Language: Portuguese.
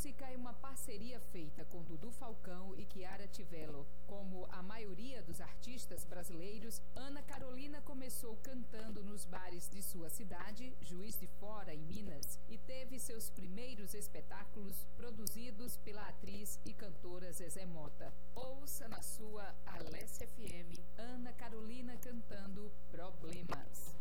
música é uma parceria feita com Dudu Falcão e Chiara Tivello. Como a maioria dos artistas brasileiros, Ana Carolina começou cantando nos bares de sua cidade, Juiz de Fora, em Minas, e teve seus primeiros espetáculos produzidos pela atriz e cantora Zezé Mota. Ouça na sua Alessia FM, Ana Carolina cantando Problemas.